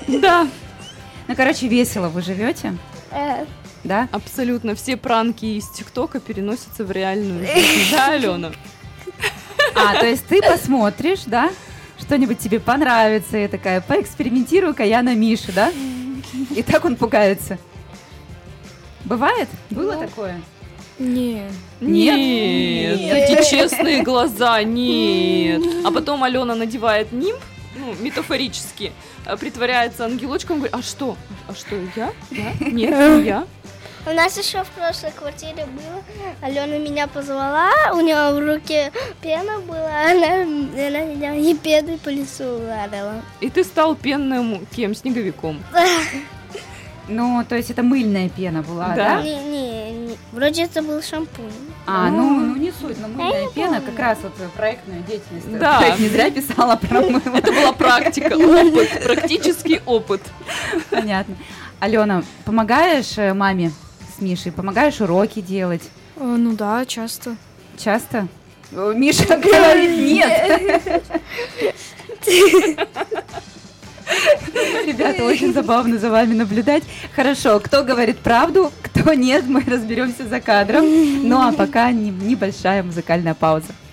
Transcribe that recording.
Да. Ну, короче, весело вы живете, да? Абсолютно. Все пранки из ТикТока переносятся в реальную жизнь. Да, Алена? То есть ты посмотришь, да? Что-нибудь тебе понравится, и такая, поэкспериментирую-ка я на Мише, да? И так он пугается. Бывает? Было такое? Нет. Нет. Эти честные глаза, нет. А потом Алена надевает нимб, метафорически, притворяется ангелочком, говорит, а что, я? Нет, не я. У нас еще в прошлой квартире было, Алена меня позвала, у нее в руке пена была, она меня и пеной по лицу ударила. И ты стал пенным кем? Снеговиком. Ну, то есть это мыльная пена была, да? Не, вроде это был шампунь. Ну не суть, но мыльная пена как раз вот проектная деятельность. Да. Я не зря писала про мыло. Это была практика, опыт, практический опыт. Понятно. Алена, помогаешь маме с Мишей? Помогаешь уроки делать? Ну да, часто. Часто? Миша говорит нет. Ребята, очень забавно за вами наблюдать. Хорошо, кто говорит правду, кто нет, мы разберемся за кадром. Ну а пока небольшая музыкальная пауза.